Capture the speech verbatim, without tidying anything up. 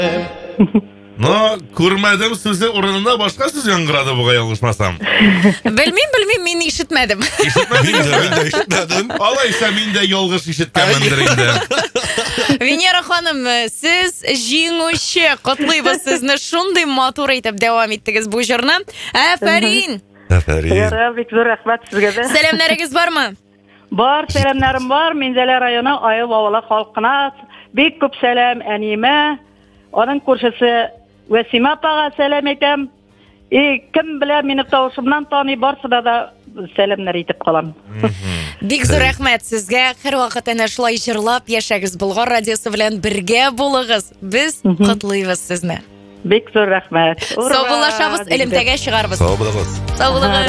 Но көрмәдем сүзе урынында башка сүз яңгырады буга ялгышмасам. Белмим, белмим, мин ишетмәдем. Ишетмәдем. Алайса мин дә ялгыш ишеткәнмендер инде. Венера ханым, сез җиңүче, котлыйбыз сезне, шундый матур итеп дәвам иттегез бу җырны. Афәрин. Афәрин. Бик зур рәхмәт сезгә дә. Сәламнәрегез бармы? Бар, сәламнарым бар. Минзәлә районы Айыл авылы халкына бик күп сәлам әниемә. Аның күршесе Вәсима апага сәлам әйтәм. И кем белә мине тавышымнан таный, барсына да сәламнар итеп калам. Бик зур рәхмәт сезгә. Һәрвакыт әнә шулай җырлап яшәгез, Болгар радиосы белән бергә булыгыз. Без котлыйбыз сезне. Бик зур рәхмәт. Сау булашабыз, элемтәгә чыгарбыз. Сау булыгыз. Сау булыгыз.